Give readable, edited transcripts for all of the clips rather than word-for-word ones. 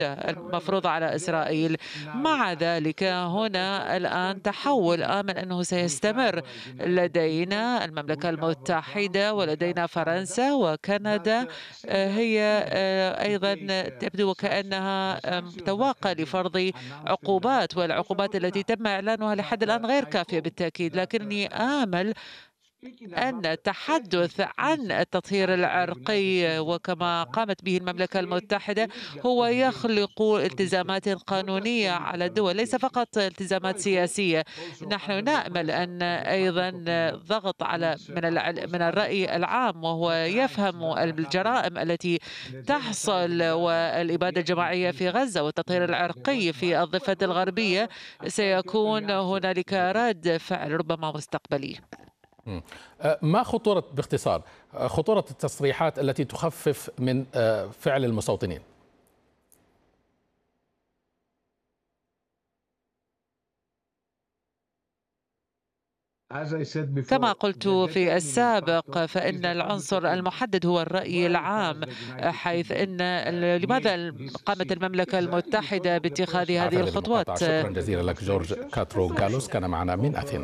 المفروضة على إسرائيل. مع ذلك هنا الآن تحول آمل أنه سيستمر. لدينا المملكة المتحدة ولدينا فرنسا وكندا. هي أيضا تبدو وكأنها متوقعة لفرض عقوبات، والعقوبات التي تم إعلانها لحد الآن غير كافية بالتأكيد، لكنني آمل أن التحدث عن التطهير العرقي وكما قامت به المملكة المتحدة هو يخلق التزامات قانونية على الدول، ليس فقط التزامات سياسية. نحن نأمل أن أيضا ضغط على من الرأي العام، وهو يفهم الجرائم التي تحصل والإبادة الجماعية في غزة والتطهير العرقي في الضفة الغربية، سيكون هنالك رد فعل ربما مستقبلي. مم. ما خطورة باختصار خطورة التصريحات التي تخفف من فعل المستوطنين؟ كما قلت في السابق، فإن العنصر المحدد هو الرأي العام، حيث أن لماذا قامت المملكة المتحدة باتخاذ هذه أعتذر الخطوات. بالمقاطعة. شكرا جزيلا لك جورج كاترو-غالوس، كان معنا من أثينا.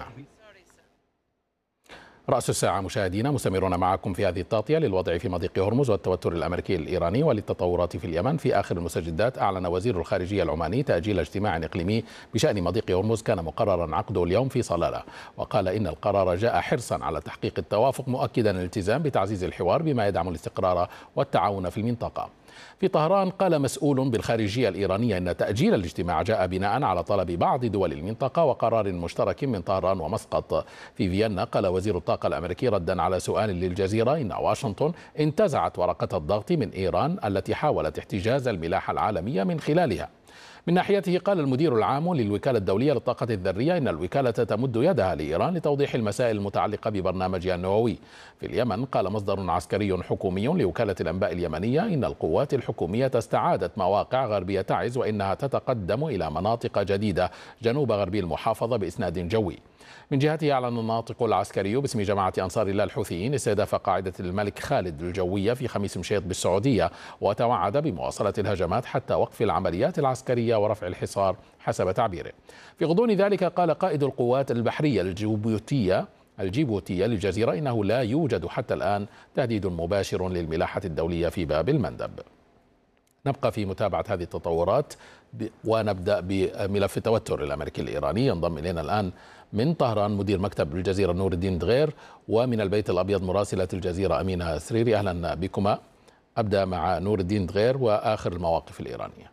رأس الساعة مشاهدينا، مستمرون معكم في هذه التغطية للوضع في مضيق هرمز والتوتر الأمريكي الإيراني وللتطورات في اليمن. في آخر المستجدات أعلن وزير الخارجية العماني تأجيل اجتماع إقليمي بشأن مضيق هرمز كان مقررا عقده اليوم في صلالة، وقال إن القرار جاء حرصا على تحقيق التوافق، مؤكدا الالتزام بتعزيز الحوار بما يدعم الاستقرار والتعاون في المنطقة. في طهران قال مسؤول بالخارجية الإيرانية إن تأجيل الاجتماع جاء بناء على طلب بعض دول المنطقة وقرار مشترك من طهران ومسقط. في فيينا قال وزير الطاقة الأمريكي ردا على سؤال للجزيرة إن واشنطن انتزعت ورقة الضغط من إيران التي حاولت احتجاز الملاحة العالمية من خلالها. من ناحيته قال المدير العام للوكالة الدولية للطاقة الذرية إن الوكالة تمد يدها لإيران لتوضيح المسائل المتعلقة ببرنامجها النووي. في اليمن قال مصدر عسكري حكومي لوكالة الأنباء اليمنية إن القوات الحكومية استعادت مواقع غربية تعز وإنها تتقدم إلى مناطق جديدة جنوب غربي المحافظة بإسناد جوي. من جهته أعلن الناطق العسكري باسم جماعة أنصار الله الحوثيين استهداف قاعدة الملك خالد الجوية في خميس مشيط بالسعودية، وتوعد بمواصلة الهجمات حتى وقف العمليات العسكرية ورفع الحصار حسب تعبيره. في غضون ذلك قال قائد القوات البحرية الجيبوتية للجزيرة إنه لا يوجد حتى الآن تهديد مباشر للملاحة الدولية في باب المندب. نبقى في متابعة هذه التطورات ونبدأ بملف التوتر الأمريكي الإيراني. ينضم إلينا الآن من طهران مدير مكتب الجزيرة نور الدين دغير، ومن البيت الأبيض مراسلة الجزيرة أمينة سريري. أهلا بكما. أبدأ مع نور الدين دغير وآخر المواقف الإيرانية.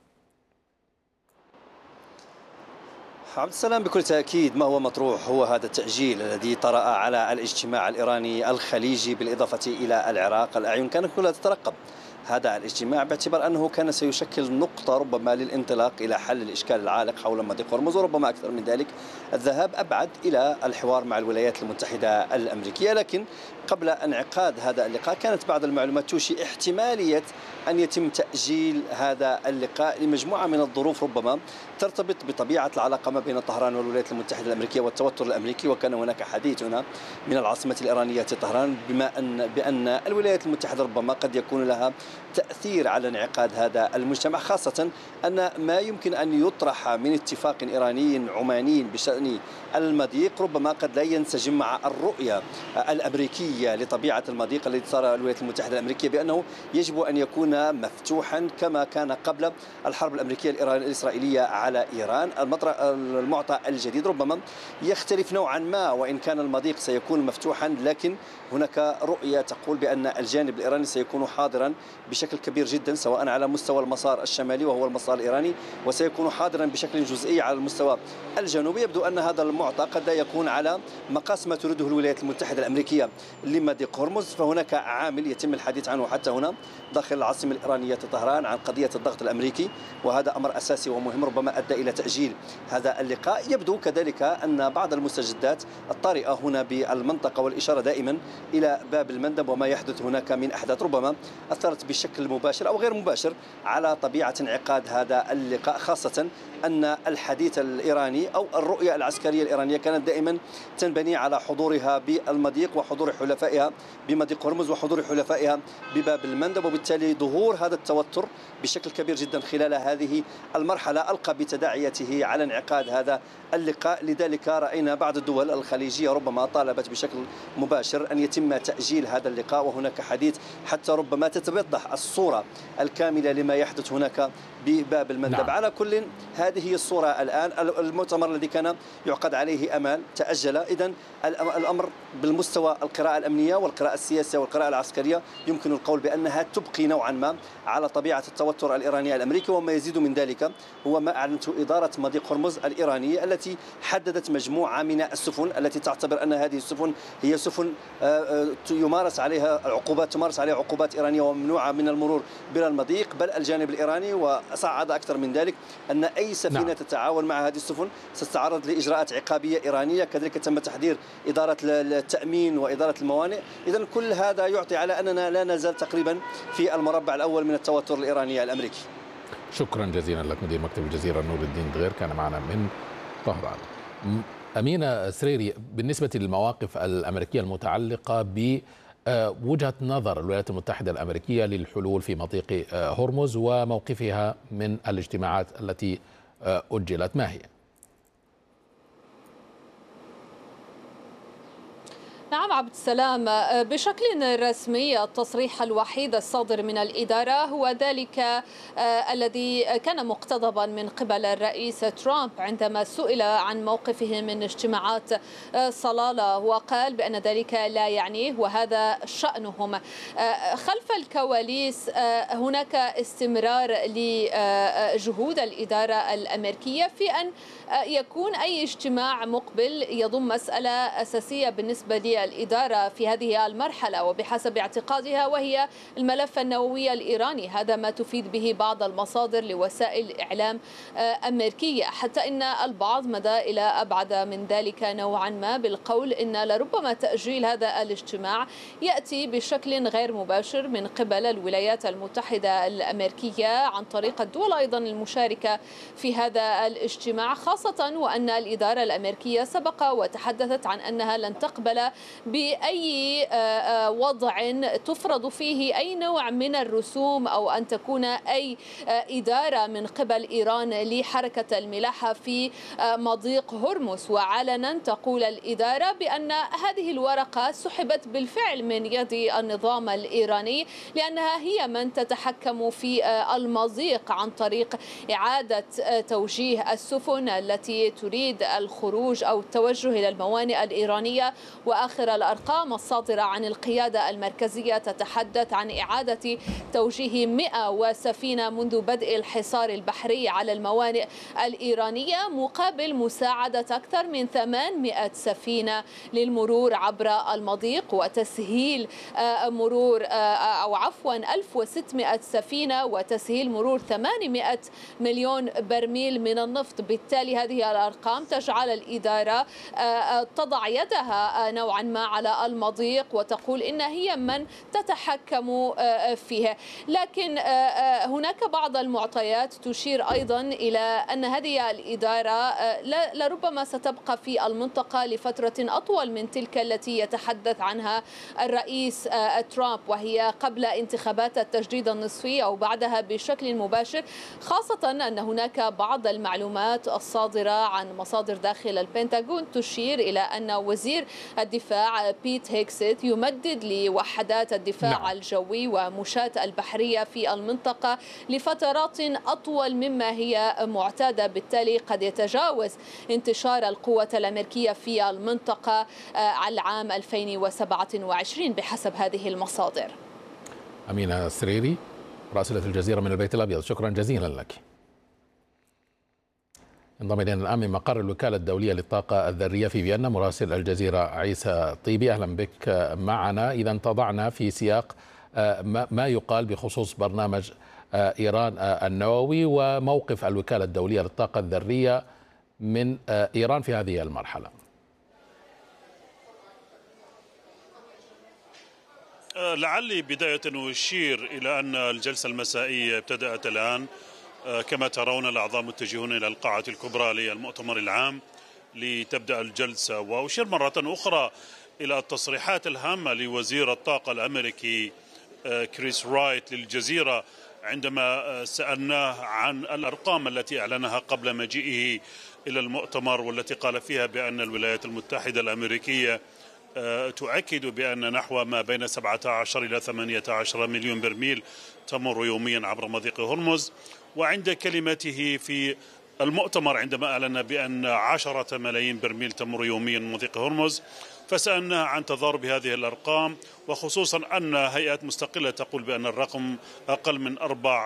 عبد السلام، بكل تأكيد ما هو مطروح هو هذا التأجيل الذي طرأ على الاجتماع الإيراني الخليجي بالإضافة إلى العراق. الأعين كانت كلها تترقب هذا الاجتماع باعتبار أنه كان سيشكل نقطة ربما للانطلاق إلى حل الإشكال العالق حول مضيق هرمز، وربما أكثر من ذلك الذهاب أبعد إلى الحوار مع الولايات المتحدة الأمريكية. لكن قبل انعقاد هذا اللقاء كانت بعض المعلومات توشي احتمالية أن يتم تأجيل هذا اللقاء لمجموعة من الظروف ربما ترتبط بطبيعة العلاقة ما بين طهران والولايات المتحدة الأمريكية والتوتر الأمريكي. وكان هناك حديث هنا من العاصمة الإيرانية طهران بأن الولايات المتحدة ربما قد يكون لها تأثير على انعقاد هذا المجتمع، خاصة أن ما يمكن أن يطرح من اتفاق إيراني عماني بشأن المضيق ربما قد لا ينسجم مع الرؤية الأمريكية لطبيعة المضيق الذي صار الولايات المتحدة الأمريكية بأنه يجب أن يكون مفتوحا كما كان قبل الحرب الأمريكية الإسرائيلية على إيران. المعطى الجديد ربما يختلف نوعا ما، وإن كان المضيق سيكون مفتوحا لكن هناك رؤية تقول بأن الجانب الإيراني سيكون حاضرا بشكل كبير جدا سواء على مستوى المسار الشمالي وهو المسار الإيراني، وسيكون حاضرا بشكل جزئي على المستوى الجنوبي. يبدو أن هذا المعطى قد لا يكون على مقاس ما تريده الولايات المتحدة الأمريكية لمضيق هرمز. فهناك عامل يتم الحديث عنه حتى هنا داخل العاصمة الإيرانية طهران عن قضية الضغط الأمريكي، وهذا أمر أساسي ومهم ربما أدى إلى تأجيل هذا اللقاء. يبدو كذلك أن بعض المستجدات الطارئة هنا بالمنطقة والإشارة دائما إلى باب المندب وما يحدث هناك من أحداث ربما أثرت بشكل مباشر أو غير مباشر على طبيعة انعقاد هذا اللقاء، خاصة أن الحديث الإيراني أو الرؤية العسكرية الإيرانية كانت دائما تنبني على حضورها بالمضيق وحضور حلفائها بمضيق هرمز وحضور حلفائها بباب المندب، وبالتالي ظهور هذا التوتر بشكل كبير جدا خلال هذه المرحلة ألقى بتداعياته على انعقاد هذا اللقاء. لذلك رأينا بعض الدول الخليجية ربما طالبت بشكل مباشر أن يتم تأجيل هذا اللقاء، وهناك حديث حتى ربما تتوضح الصورة الكاملة لما يحدث هناك بباب المندب. نعم. على كل هذه الصورة الآن. المؤتمر الذي كان يعقد عليه أمال تأجل، إذن الأمر بالمستوى القراءة الأمنية والقراءة السياسية والقراءة العسكرية يمكن القول بأنها تبقي نوعا ما على طبيعة التوتر الإيراني الأمريكي. وما يزيد من ذلك هو ما أعلنته إدارة مضيق هرمز الإيرانية التي حددت مجموعة من السفن التي تعتبر أن هذه السفن هي سفن تمارس عليها عقوبات إيرانية وممنوعة من المرور بلا المضيق. بل الجانب الإيراني وصعد أكثر من ذلك أن أي سفينة تتعاون مع هذه السفن ستتعرض لإجراءات عقابية إيرانية. كذلك تم تحذير إدارة التأمين وإدارة الموانئ. إذن كل هذا يعطي على أننا لا نزال تقريبا في المربع الأول من التوتر الإيراني الأمريكي. شكرا جزيلا لك مدير مكتب الجزيرة نور الدين دغير، كان معنا من طهران. أمينة سريري، بالنسبة للمواقف الأمريكية المتعلقة بوجهة نظر الولايات المتحدة الأمريكية للحلول في مضيق هرمز وموقفها من الاجتماعات التي أجلت، ما هي؟ نعم عبد السلام، بشكل رسمي التصريح الوحيد الصادر من الإدارة هو ذلك الذي كان مقتضبا من قبل الرئيس ترامب عندما سئل عن موقفه من اجتماعات صلالة، وقال بأن ذلك لا يعنيه وهذا شأنهم. خلف الكواليس هناك استمرار لجهود الإدارة الأمريكية في أن يكون أي اجتماع مقبل يضم مسألة أساسية بالنسبة للإدارة في هذه المرحلة وبحسب اعتقادها، وهي الملف النووي الإيراني. هذا ما تفيد به بعض المصادر لوسائل إعلام أمريكية، حتى إن البعض مدى إلى أبعد من ذلك نوعا ما بالقول إن لربما تأجيل هذا الاجتماع يأتي بشكل غير مباشر من قبل الولايات المتحدة الأمريكية عن طريق الدول أيضا المشاركة في هذا الاجتماع، خاصة وأن الإدارة الأمريكية سبق وتحدثت عن أنها لن تقبل بأي وضع تفرض فيه أي نوع من الرسوم أو أن تكون أي إدارة من قبل إيران لحركة الملاحة في مضيق هرمز. وعلنا تقول الإدارة بأن هذه الورقة سحبت بالفعل من يد النظام الإيراني، لأنها هي من تتحكم في المضيق عن طريق إعادة توجيه السفن التي تريد الخروج أو التوجه إلى الموانئ الإيرانية. وآخر الأرقام الصادرة عن القيادة المركزية تتحدث عن إعادة توجيه 100 سفينة منذ بدء الحصار البحري على الموانئ الإيرانية، مقابل مساعدة أكثر من 800 سفينة للمرور عبر المضيق وتسهيل مرور 1600 سفينة وتسهيل مرور 800 مليون برميل من النفط. بالتالي هذه الأرقام تجعل الإدارة تضع يدها نوعا ما على المضيق وتقول إن هي من تتحكم فيه. لكن هناك بعض المعطيات تشير أيضا إلى أن هذه الإدارة لربما ستبقى في المنطقة لفترة أطول من تلك التي يتحدث عنها الرئيس ترامب، وهي قبل انتخابات التجديد النصفي أو بعدها بشكل مباشر، خاصة أن هناك بعض المعلومات الصادرة عن مصادر داخل البنتاغون تشير إلى أن وزير الدفاع بيت هيكسيت يمدد لوحدات الدفاع الجوي ومشاة البحرية في المنطقة لفترات أطول مما هي معتادة. بالتالي قد يتجاوز انتشار القوة الأمريكية في المنطقة العام 2027 بحسب هذه المصادر. أمينة سريري راسلة الجزيرة من البيت الأبيض، شكرا جزيلا لك. انضم إلينا الآن من مقر الوكالة الدولية للطاقة الذرية في فيينا مراسل الجزيرة عيسى طيبي، أهلا بك معنا. إذا تضعنا في سياق ما يقال بخصوص برنامج إيران النووي وموقف الوكالة الدولية للطاقة الذرية من إيران في هذه المرحلة. لعلي بداية أشير إلى أن الجلسة المسائية ابتدأت الآن. كما ترون الأعضاء متجهون إلى القاعة الكبرى للمؤتمر العام لتبدأ الجلسة. وأشير مرة أخرى إلى التصريحات الهامة لوزير الطاقة الأمريكي كريس رايت للجزيرة عندما سألناه عن الأرقام التي أعلنها قبل مجيئه إلى المؤتمر، والتي قال فيها بأن الولايات المتحدة الأمريكية تؤكد بأن نحو ما بين 17 إلى 18 مليون برميل تمر يوميا عبر مضيق هرمز. وعند كلمته في المؤتمر عندما أعلن بأن 10 ملايين برميل تمر يوميا من مضيق هرمز، فسألناه عن تضارب هذه الأرقام، وخصوصا أن هيئات مستقلة تقول بأن الرقم أقل من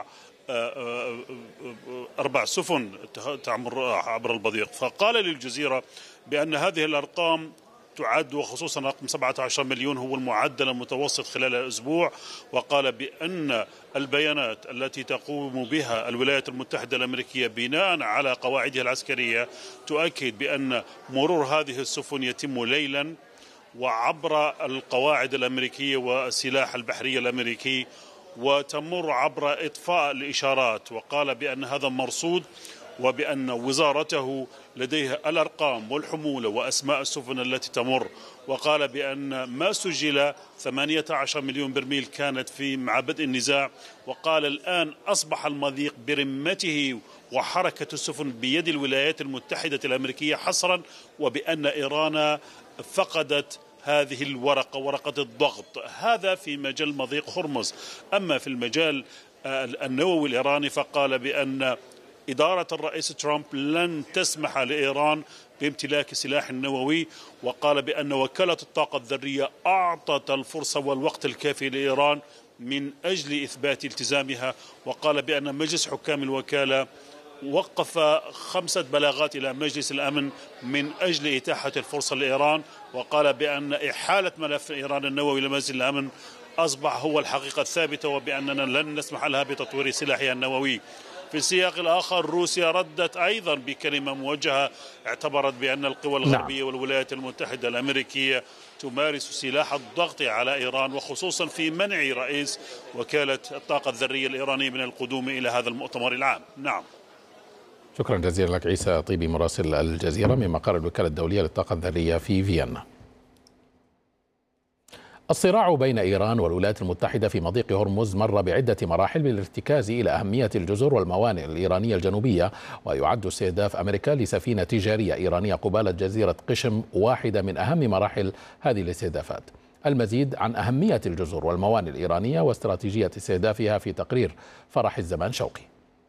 أربع سفن تعمر عبر المضيق. فقال للجزيرة بأن هذه الأرقام تعد، وخصوصا رقم 17 مليون هو المعدل المتوسط خلال الأسبوع. وقال بأن البيانات التي تقوم بها الولايات المتحدة الأمريكية بناء على قواعدها العسكرية تؤكد بأن مرور هذه السفن يتم ليلا وعبر القواعد الأمريكية والسلاح البحري الأمريكي، وتمر عبر إطفاء الإشارات. وقال بأن هذا مرصود، وبأن وزارته لديها الأرقام والحمولة وأسماء السفن التي تمر. وقال بأن ما سجل 18 مليون برميل كانت في مع بدء النزاع، وقال الآن أصبح المضيق برمته وحركة السفن بيد الولايات المتحدة الأمريكية حصرا، وبأن إيران فقدت هذه الورقة، ورقة الضغط. هذا في مجال مضيق هرمز. أما في المجال النووي الإيراني فقال بأن إدارة الرئيس ترامب لن تسمح لإيران بامتلاك سلاح نووي، وقال بأن وكالة الطاقة الذرية أعطت الفرصة والوقت الكافي لإيران من أجل إثبات التزامها. وقال بأن مجلس حكام الوكالة وقف 5 بلاغات إلى مجلس الأمن من أجل إتاحة الفرصة لإيران. وقال بأن إحالة ملف إيران النووي لمجلس الأمن أصبح هو الحقيقة الثابتة، وبأننا لن نسمح لها بتطوير سلاحها النووي. في السياق الآخر روسيا ردت أيضا بكلمة موجهة، اعتبرت بأن القوى الغربية والولايات المتحدة الأمريكية تمارس سلاح الضغط على إيران، وخصوصا في منع رئيس وكالة الطاقة الذرية الإيرانية من القدوم إلى هذا المؤتمر العام. نعم. شكرا جزيلا لك عيسى طيبي مراسل الجزيرة من مقر الوكالة الدولية للطاقة الذرية في فيينا. الصراع بين إيران والولايات المتحدة في مضيق هرمز مر بعدة مراحل بالارتكاز إلى أهمية الجزر والموانئ الإيرانية الجنوبية، ويعد استهداف أمريكا لسفينة تجارية إيرانية قبالة جزيرة قشم واحدة من أهم مراحل هذه الاستهدافات. المزيد عن أهمية الجزر والموانئ الإيرانية واستراتيجية استهدافها في تقرير فرح الزمان شوقي.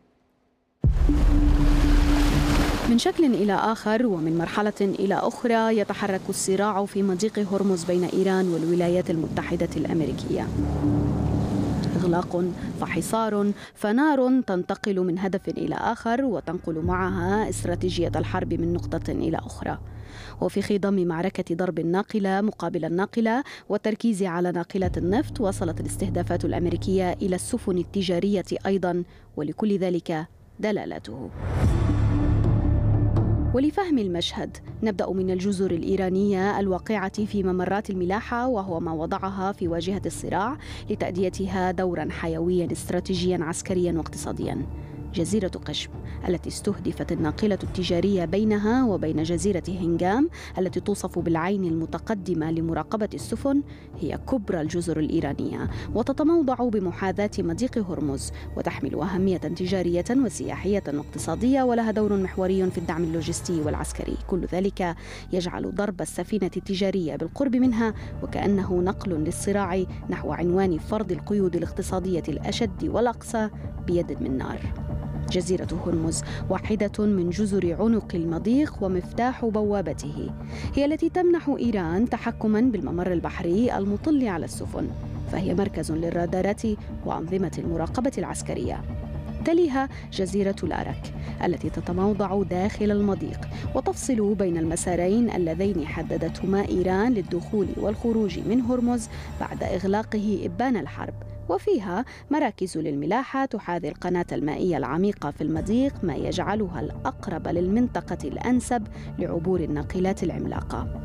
من شكل إلى آخر ومن مرحلة إلى أخرى يتحرك الصراع في مضيق هرمز بين إيران والولايات المتحدة الأمريكية. إغلاق فحصار فنار تنتقل من هدف إلى آخر وتنقل معها استراتيجية الحرب من نقطة إلى أخرى. وفي خضم معركة ضرب الناقلة مقابل الناقلة والتركيز على ناقلة النفط، وصلت الاستهدافات الأمريكية إلى السفن التجارية أيضا، ولكل ذلك دلالاته. ولفهم المشهد نبدأ من الجزر الإيرانية الواقعة في ممرات الملاحة، وهو ما وضعها في واجهة الصراع لتأديتها دورا حيويا استراتيجيا عسكريا واقتصاديا. جزيرة قشم التي استهدفت الناقلة التجارية بينها وبين جزيرة هنغام التي توصف بالعين المتقدمة لمراقبة السفن هي كبرى الجزر الإيرانية، وتتموضع بمحاذاة مضيق هرمز، وتحمل أهمية تجارية وسياحية واقتصادية، ولها دور محوري في الدعم اللوجستي والعسكري. كل ذلك يجعل ضرب السفينة التجارية بالقرب منها وكأنه نقل للصراع نحو عنوان فرض القيود الاقتصادية الأشد والأقصى بيد من نار. جزيرة هرمز واحدة من جزر عنق المضيق ومفتاح بوابته، هي التي تمنح إيران تحكما بالممر البحري المطل على السفن، فهي مركز للرادارات وأنظمة المراقبة العسكرية. تليها جزيرة الأرك التي تتموضع داخل المضيق وتفصل بين المسارين اللذين حددتهما إيران للدخول والخروج من هرمز بعد إغلاقه إبان الحرب، وفيها مراكز للملاحة تحاذي القناة المائية العميقة في المضيق، ما يجعلها الأقرب للمنطقة الأنسب لعبور الناقلات العملاقة.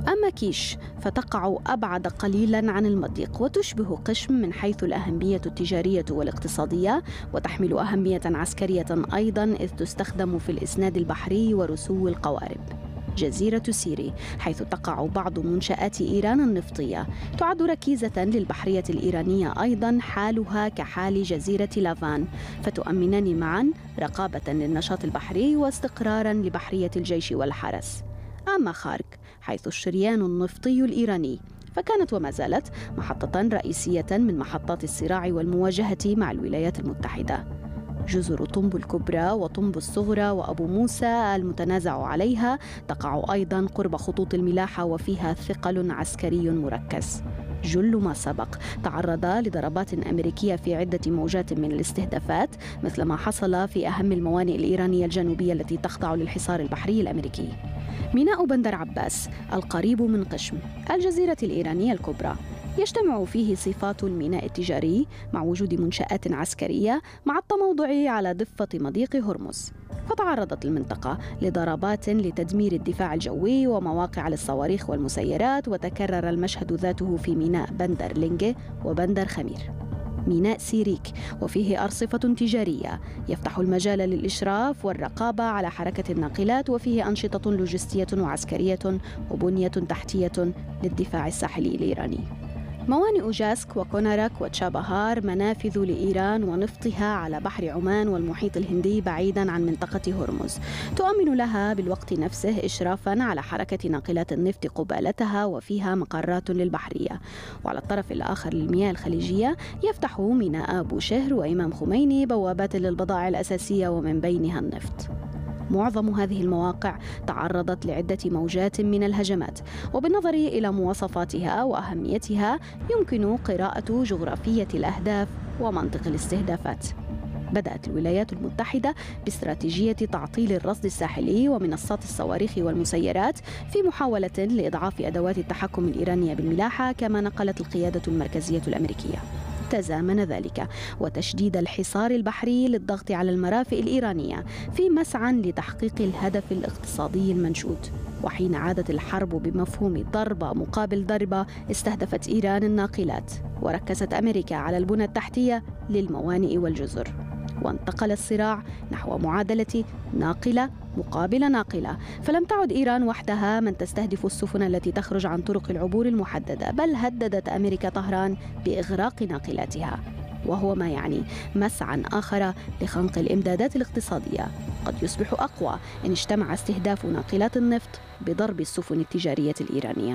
أما كيش فتقع أبعد قليلاً عن المضيق وتشبه قشم من حيث الأهمية التجارية والاقتصادية، وتحمل أهمية عسكرية أيضاً إذ تستخدم في الإسناد البحري ورسو القوارب. جزيرة سيري حيث تقع بعض منشآت إيران النفطية تعد ركيزة للبحرية الإيرانية أيضاً، حالها كحال جزيرة لافان، فتؤمنان معاً رقابة للنشاط البحري واستقراراً لبحرية الجيش والحرس. أما خارك حيث الشريان النفطي الإيراني فكانت وما زالت محطة رئيسية من محطات الصراع والمواجهة مع الولايات المتحدة. جزر طنب الكبرى وطنب الصغرى وأبو موسى المتنازع عليها تقع أيضاً قرب خطوط الملاحة وفيها ثقل عسكري مركز. جل ما سبق تعرض لضربات أمريكية في عدة موجات من الاستهدافات، مثل ما حصل في أهم الموانئ الإيرانية الجنوبية التي تخضع للحصار البحري الأمريكي. ميناء بندر عباس القريب من قشم الجزيرة الإيرانية الكبرى يجتمع فيه صفات الميناء التجاري مع وجود منشآت عسكرية مع التموضع على ضفة مضيق هرمز. فتعرضت المنطقة لضربات لتدمير الدفاع الجوي ومواقع للصواريخ والمسيرات، وتكرر المشهد ذاته في ميناء بندر لينجي وبندر خمير. ميناء سيريك وفيه أرصفة تجارية يفتح المجال للإشراف والرقابة على حركة الناقلات، وفيه أنشطة لوجستية وعسكرية وبنية تحتية للدفاع الساحلي الإيراني. موانئ جاسك وكونارك وتشابهار منافذ لإيران ونفطها على بحر عمان والمحيط الهندي بعيداً عن منطقة هرمز، تؤمن لها بالوقت نفسه إشرافاً على حركة ناقلات النفط قبالتها، وفيها مقرات للبحرية. وعلى الطرف الآخر للمياه الخليجية يفتح ميناء بوشهر وإمام خميني بوابات للبضائع الأساسية ومن بينها النفط. معظم هذه المواقع تعرضت لعدة موجات من الهجمات، وبالنظر إلى مواصفاتها وأهميتها يمكن قراءة جغرافية الأهداف ومنطق الاستهدافات. بدأت الولايات المتحدة باستراتيجية تعطيل الرصد الساحلي ومنصات الصواريخ والمسيرات في محاولة لإضعاف أدوات التحكم الإيرانية بالملاحة، كما نقلت القيادة المركزية الأمريكية. تزامن ذلك وتشديد الحصار البحري للضغط على المرافئ الإيرانية في مسعى لتحقيق الهدف الاقتصادي المنشود. وحين عادت الحرب بمفهوم ضربة مقابل ضربة، استهدفت إيران الناقلات وركزت أمريكا على البنى التحتية للموانئ والجزر، وانتقل الصراع نحو معادلة ناقلة مقابل ناقلة. فلم تعد إيران وحدها من تستهدف السفن التي تخرج عن طرق العبور المحددة، بل هددت أمريكا طهران بإغراق ناقلاتها، وهو ما يعني مسعى آخر لخنق الإمدادات الاقتصادية قد يصبح أقوى إن اجتمع استهداف ناقلات النفط بضرب السفن التجارية الإيرانية.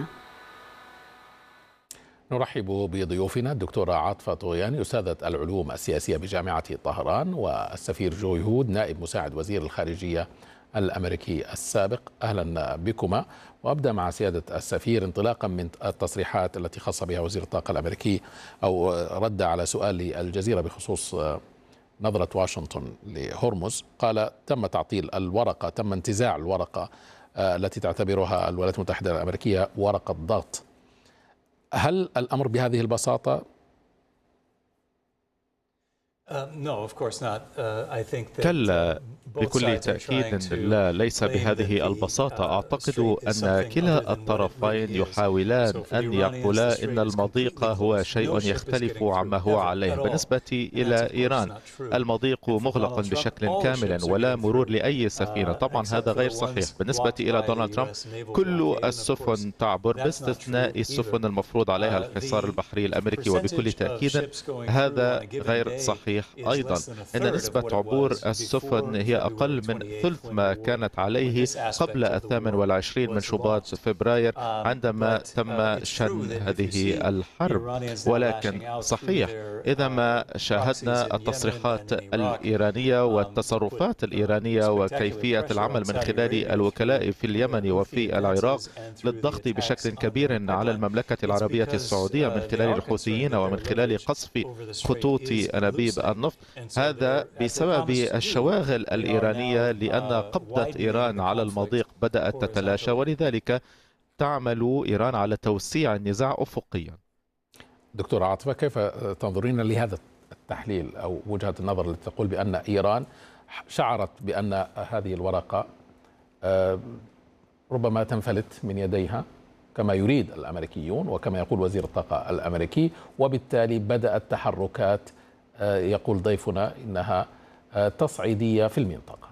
نرحب بضيوفنا الدكتورة عاطفة طغياني أستاذة العلوم السياسية بجامعة طهران، والسفير جو يهود نائب مساعد وزير الخارجية الأمريكي السابق. أهلا بكما. وأبدأ مع سيادة السفير انطلاقا من التصريحات التي خص بها وزير الطاقة الأمريكي أو رد على سؤال الجزيرة بخصوص نظرة واشنطن لهرمز. قال تم تعطيل الورقة، تم انتزاع الورقة التي تعتبرها الولايات المتحدة الأمريكية ورقة ضغط. هل الأمر بهذه البساطة؟ كلا، بكل تأكيد لا، ليس بهذه البساطة. أعتقد أن كلا الطرفين يحاولان أن يقولا إن المضيق هو شيء يختلف عما هو عليه. بالنسبة إلى إيران المضيق مغلق بشكل كامل ولا مرور لأي سفينة. طبعا هذا غير صحيح. بالنسبة إلى دونالد ترامب كل السفن تعبر باستثناء السفن المفروض عليها الحصار البحري الأمريكي، وبكل تأكيد هذا غير صحيح. أيضا إن نسبة عبور السفن هي أقل من ثلث ما كانت عليه قبل 28 من شباط فبراير عندما تم شن هذه الحرب. ولكن صحيح إذا ما شاهدنا التصريحات الإيرانية والتصرفات الإيرانية وكيفية العمل من خلال الوكلاء في اليمن وفي العراق للضغط بشكل كبير على المملكة العربية السعودية من خلال الحوثيين ومن خلال قصف خطوط أنابيب النفط، هذا بسبب الشواغل الإيرانية، لأن قبضة إيران على المضيق بدأت تتلاشى، ولذلك تعمل إيران على توسيع النزاع أفقيا. دكتورة عاطفة، كيف تنظرين لهذا التحليل أو وجهة النظر التي تقول بأن إيران شعرت بأن هذه الورقة ربما تنفلت من يديها كما يريد الأمريكيون وكما يقول وزير الطاقة الأمريكي، وبالتالي بدأت تحركات يقول ضيفنا إنها تصعيدية في المنطقة.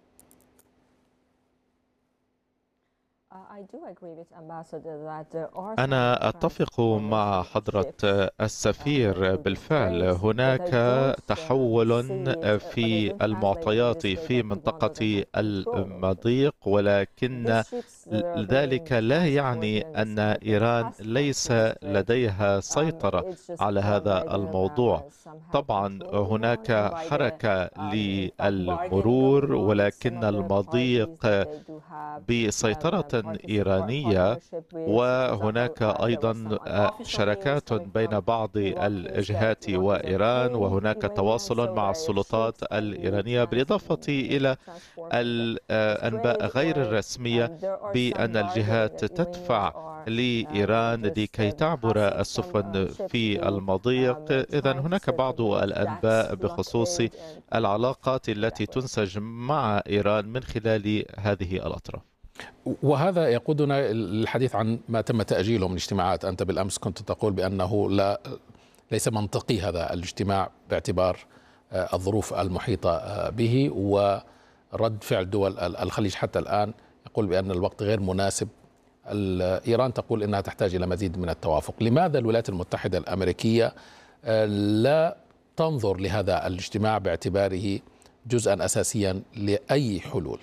أنا أتفق مع حضرة السفير. بالفعل هناك تحول في المعطيات في منطقة المضيق، ولكن ذلك لا يعني أن إيران ليس لديها سيطرة على هذا الموضوع. طبعا هناك حركة للمرور، ولكن المضيق بسيطرة إيرانية، وهناك أيضا شراكات بين بعض الجهات وإيران، وهناك تواصل مع السلطات الإيرانية، بالإضافة إلى الأنباء غير الرسمية بأن الجهات تدفع لإيران لكي تعبر السفن في المضيق. إذن هناك بعض الأنباء بخصوص العلاقات التي تنسج مع إيران من خلال هذه الأطراف. وهذا يقودنا للحديث عن ما تم تأجيله من اجتماعات. أنت بالأمس كنت تقول بأنه ليس منطقي هذا الاجتماع باعتبار الظروف المحيطة به ورد فعل دول الخليج حتى الآن يقول بأن الوقت غير مناسب. إيران تقول أنها تحتاج إلى مزيد من التوافق. لماذا الولايات المتحدة الأمريكية لا تنظر لهذا الاجتماع باعتباره جزءا أساسيا لأي حلول؟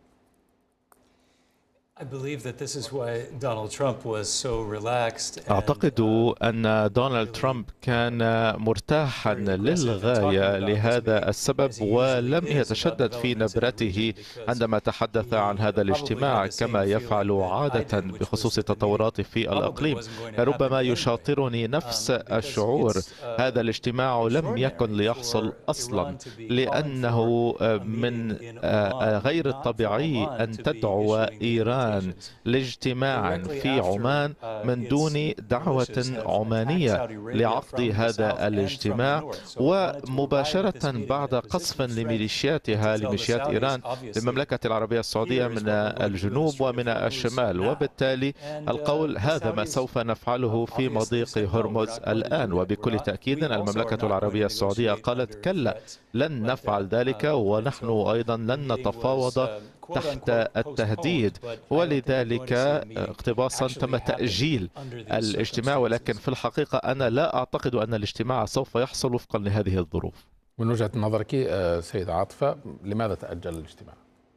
أعتقد أن دونالد ترامب كان مرتاحا للغاية لهذا السبب، ولم يتشدد في نبرته عندما تحدث عن هذا الاجتماع كما يفعل عادة بخصوص التطورات في الإقليم. ربما يشاطرني نفس الشعور. هذا الاجتماع لم يكن ليحصل أصلا، لأنه من غير الطبيعي أن تدعو إيران لاجتماع في عمان من دون دعوة عمانية لعقد هذا الاجتماع، ومباشرة بعد قصف لميليشياتها لميليشيات إيران للمملكة العربية السعودية من الجنوب ومن الشمال. وبالتالي القول هذا ما سوف نفعله في مضيق هرمز الآن، وبكل تأكيد المملكة العربية السعودية قالت كلا، لن نفعل ذلك، ونحن أيضا لن نتفاوض تحت التهديد. ولذلك اقتباسا تم تأجيل الاجتماع، ولكن في الحقيقة أنا لا أعتقد أن الاجتماع سوف يحصل وفقا لهذه الظروف. من وجهة نظرك سيدة عاطفة، لماذا تأجل الاجتماع؟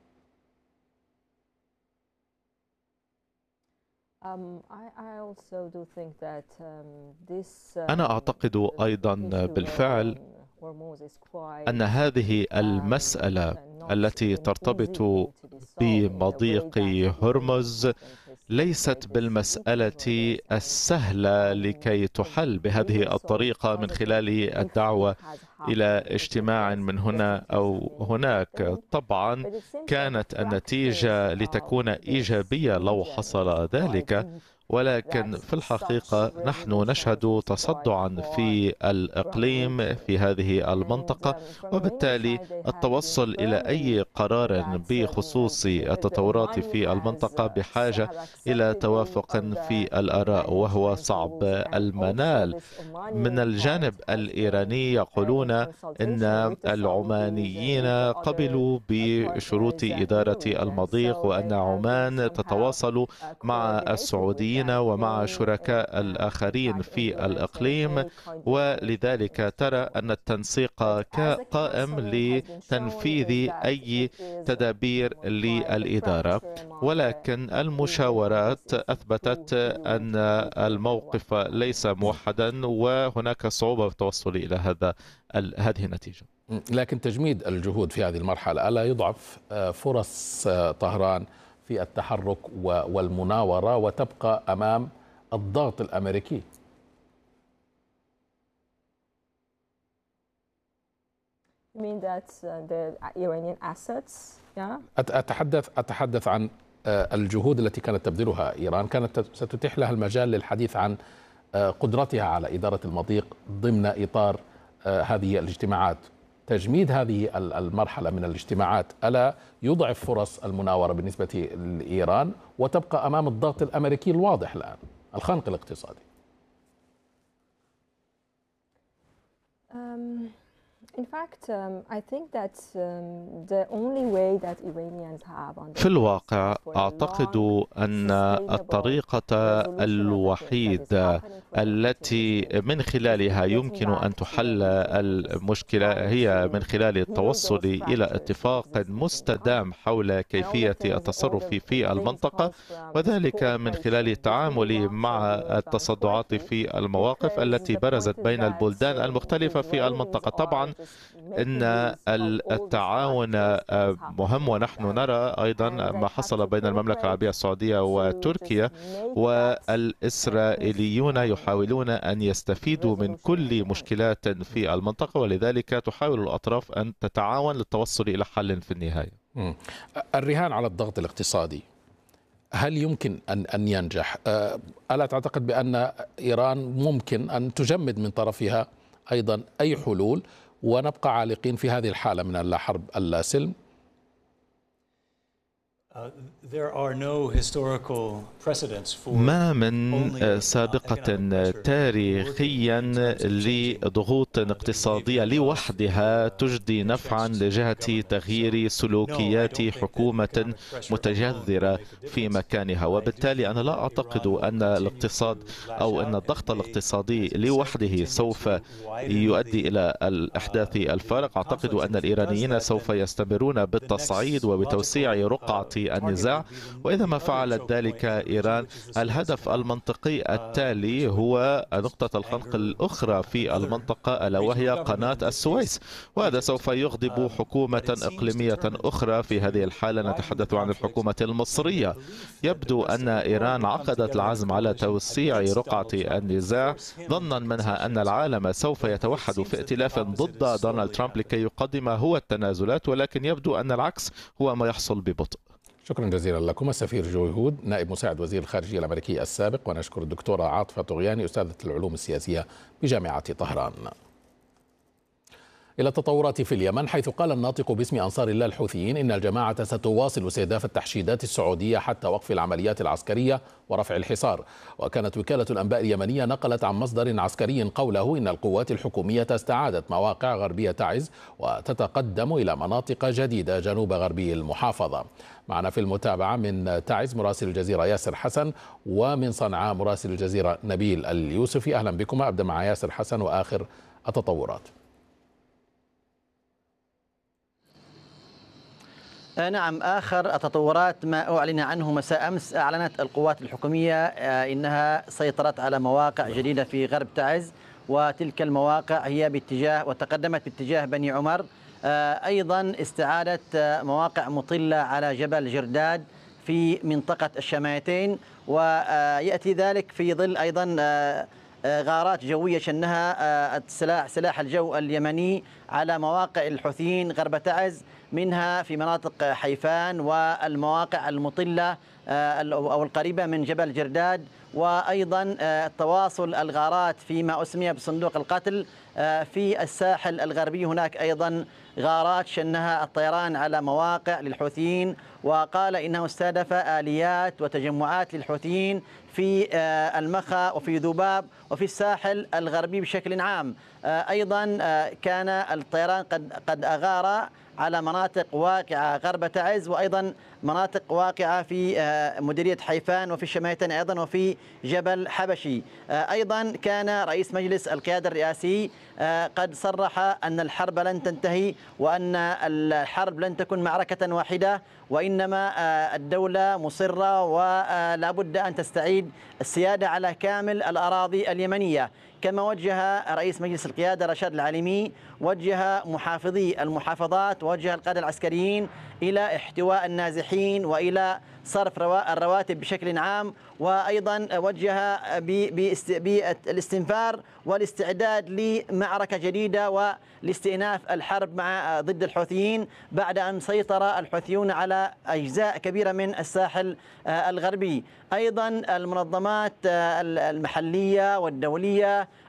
أنا أعتقد أيضا بالفعل أن هذه المسألة التي ترتبط بمضيق هرمز ليست بالمسألة السهلة لكي تحل بهذه الطريقة من خلال الدعوة إلى اجتماع من هنا أو هناك. طبعا كانت النتيجة لتكون إيجابية لو حصل ذلك، ولكن في الحقيقة نحن نشهد تصدعا في الإقليم في هذه المنطقة، وبالتالي التوصل إلى أي قرار بخصوص التطورات في المنطقة بحاجة إلى توافق في الآراء، وهو صعب المنال. من الجانب الإيراني يقولون إن العمانيين قبلوا بشروط إدارة المضيق، وأن عمان تتواصل مع السعوديين ومع شركاء الآخرين في الإقليم، ولذلك ترى أن التنسيق قائم لتنفيذ أي تدابير للإدارة. ولكن المشاورات أثبتت أن الموقف ليس موحدا، وهناك صعوبة في التوصل إلى هذه النتيجة. لكن تجميد الجهود في هذه المرحلة ألا يضعف فرص طهران في التحرك والمناورة وتبقى أمام الضغط الأمريكي؟ أتحدث عن الجهود التي كانت تبذلها إيران، كانت ستتيح لها المجال للحديث عن قدرتها على إدارة المضيق ضمن إطار هذه الاجتماعات. تجميد هذه المرحلة من الاجتماعات ألا يضعف فرص المناورة بالنسبة لإيران وتبقى أمام الضغط الأمريكي الواضح الآن الخنق الاقتصادي؟ في الواقع أعتقد أن الطريقة الوحيدة التي من خلالها يمكن أن تحل المشكلة هي من خلال التوصل إلى اتفاق مستدام حول كيفية التصرف في المنطقة، وذلك من خلال التعامل مع التصدعات في المواقف التي برزت بين البلدان المختلفة في المنطقة. طبعا إن التعاون مهم، ونحن نرى أيضا ما حصل بين المملكة العربية السعودية وتركيا، والإسرائيليون يحاولون أن يستفيدوا من كل مشكلات في المنطقة، ولذلك تحاول الأطراف أن تتعاون للتوصل إلى حل في النهاية. الرهان على الضغط الاقتصادي هل يمكن أن ينجح؟ ألا تعتقد بأن إيران ممكن أن تجمد من طرفها أيضا أي حلول ونبقى عالقين في هذه الحالة من اللا حرب اللا سلم؟ ما من سابقة تاريخيا لضغوط اقتصادية لوحدها تجدي نفعا لجهة تغيير سلوكيات حكومة متجذرة في مكانها، وبالتالي أنا لا أعتقد أن الاقتصاد أو أن الضغط الاقتصادي لوحده سوف يؤدي إلى الإحداث الفارق. أعتقد أن الإيرانيين سوف يستمرون بالتصعيد وبتوسيع رقعة النزاع، وإذا ما فعلت ذلك إيران الهدف المنطقي التالي هو نقطة الخنق الأخرى في المنطقة ألا وهي قناة السويس، وهذا سوف يغضب حكومة إقليمية أخرى. في هذه الحالة نتحدث عن الحكومة المصرية. يبدو أن إيران عقدت العزم على توسيع رقعة النزاع ظنا منها أن العالم سوف يتوحد في ائتلاف ضد دونالد ترامب لكي يقدم هو التنازلات، ولكن يبدو أن العكس هو ما يحصل ببطء. شكرا جزيلا لكم السفير جو هود نائب مساعد وزير الخارجية الأمريكي السابق، ونشكر الدكتورة عاطفة طغياني أستاذة العلوم السياسية بجامعة طهران. إلى التطورات في اليمن، حيث قال الناطق باسم أنصار الله الحوثيين إن الجماعة ستواصل استهداف التحشيدات السعودية حتى وقف العمليات العسكرية ورفع الحصار. وكانت وكالة الأنباء اليمنية نقلت عن مصدر عسكري قوله إن القوات الحكومية استعادت مواقع غربية تعز وتتقدم إلى مناطق جديدة جنوب غربي المحافظة. معنا في المتابعة من تعز مراسل الجزيرة ياسر حسن، ومن صنعاء مراسل الجزيرة نبيل اليوسفي. أهلا بكما. أبدأ مع ياسر حسن وآخر التطورات. نعم، آخر التطورات ما أعلن عنه مساء أمس. أعلنت القوات الحكومية إنها سيطرت على مواقع جديدة في غرب تعز، وتلك المواقع هي باتجاه وتقدمت باتجاه بني عمر. أيضا استعادت مواقع مطلة على جبل جرداد في منطقة الشمايتين، ويأتي ذلك في ظل أيضا غارات جوية شنها سلاح الجو اليمني على مواقع الحوثيين غرب تعز، منها في مناطق حيفان والمواقع المطلة أو القريبة من جبل جرداد، وأيضا تواصل الغارات فيما أسمي بصندوق القتل في الساحل الغربي. هناك أيضا غارات شنها الطيران على مواقع للحوثيين، وقال إنه استهدف آليات وتجمعات للحوثيين في المخا وفي ذباب وفي الساحل الغربي بشكل عام. أيضا كان الطيران قد أغار على مناطق واقعة غرب تعز، وأيضا مناطق واقعة في مديرية حيفان وفي الشمايتين أيضا وفي جبل حبشي. أيضا كان رئيس مجلس القيادة الرئاسي قد صرح أن الحرب لن تنتهي، وأن الحرب لن تكون معركة واحدة، وإنما الدولة مصرة ولا بد أن تستعيد السيادة على كامل الأراضي اليمنية. كما وجه رئيس مجلس القيادة رشاد العليمي، وجه محافظي المحافظات، وجه القادة العسكريين إلى احتواء النازحين وإلى صرف الرواتب بشكل عام، وأيضا وجه بالاستنفار والاستعداد لمعركة جديدة ولاستئناف الحرب ضد الحوثيين بعد أن سيطر الحوثيون على أجزاء كبيرة من الساحل الغربي. أيضا المنظمات المحلية والدولية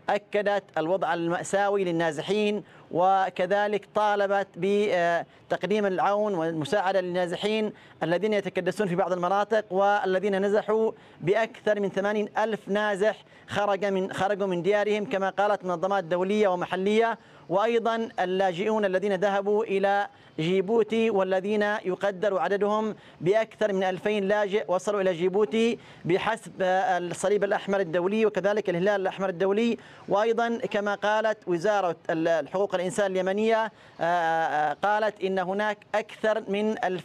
أكدت الوضع المأساوي للنازحين، وكذلك طالبت بتقديم العون والمساعدة للنازحين الذين يتكدسون في بعض المناطق، والذين نزحوا بأكثر من 80,000 نازح خرجوا من ديارهم كما قالت منظمات دولية ومحلية، وأيضا اللاجئون الذين ذهبوا إلى جيبوتي والذين يقدر عددهم بأكثر من 2000 لاجئ وصلوا إلى جيبوتي بحسب الصليب الأحمر الدولي وكذلك الهلال الأحمر الدولي. وأيضا كما قالت وزارة حقوق الإنسان اليمنية قالت إن هناك أكثر من